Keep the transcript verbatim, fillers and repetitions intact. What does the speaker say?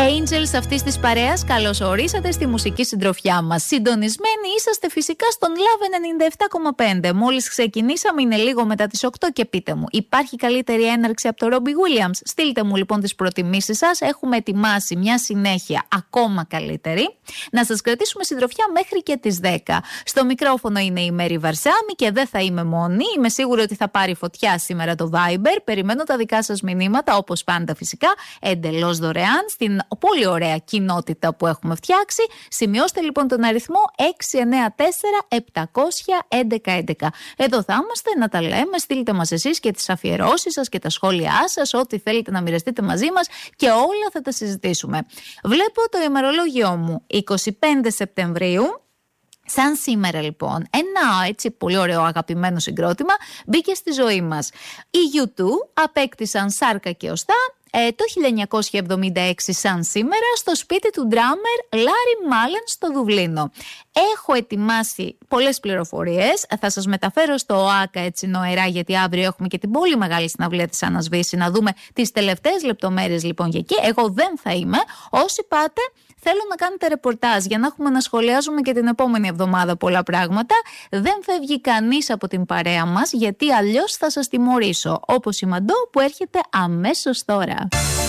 Angels αυτής της παρέας, καλώς ορίσατε στη μουσική συντροφιά μας. Συντονισμένοι είσαστε φυσικά στον Love ενενήντα επτά κόμμα πέντε. Μόλις ξεκινήσαμε, είναι λίγο μετά τις οκτώ και πείτε μου, υπάρχει καλύτερη έναρξη από το Robbie Williams? Στείλτε μου λοιπόν τις προτιμήσεις σας. Έχουμε ετοιμάσει μια συνέχεια ακόμα καλύτερη. Να σας κρατήσουμε συντροφιά μέχρι και τις δέκα. Στο μικρόφωνο είναι η Μέρη Βαρσάμι και δεν θα είμαι μόνη. Είμαι σίγουρη ότι θα πάρει φωτιά σήμερα το Viber. Περιμένω τα δικά σας μηνύματα, όπως πάντα φυσικά, εντελώς δωρεάν, στην πολύ ωραία κοινότητα που έχουμε φτιάξει. Σημειώστε λοιπόν τον αριθμό έξι εννέα τέσσερα επτά ένα ένα ένα ένα. Εδώ θα είμαστε να τα λέμε. Στείλτε μας εσείς και τις αφιερώσεις σας και τα σχόλιά σας, ό,τι θέλετε να μοιραστείτε μαζί μας και όλα θα τα συζητήσουμε. Βλέπω το ημερολόγιό μου είκοσι πέντε Σεπτεμβρίου. Σαν σήμερα λοιπόν, ένα έτσι πολύ ωραίο αγαπημένο συγκρότημα μπήκε στη ζωή μας. Οι γιου τού απέκτησαν σάρκα και οστά ε, το χίλια εννιακόσια εβδομήντα έξι σαν σήμερα στο σπίτι του ντράμερ Λάρι Μάλεν στο Δουβλίνο. Έχω ετοιμάσει πολλές πληροφορίες, θα σας μεταφέρω στο ΟΑΚΑ έτσι νοερά, γιατί αύριο έχουμε και την πολύ μεγάλη συναυλία της Ανασβήση, να δούμε τις τελευταίες λεπτομέρειες λοιπόν για εκεί. Εγώ δεν θα είμαι, όσοι πάτε θέλω να κάνετε ρεπορτάζ για να έχουμε να σχολιάζουμε και την επόμενη εβδομάδα πολλά πράγματα. Δεν φεύγει κανείς από την παρέα μας, γιατί αλλιώς θα σας τιμωρήσω, όπως η Μαντό που έρχεται αμέσως τώρα.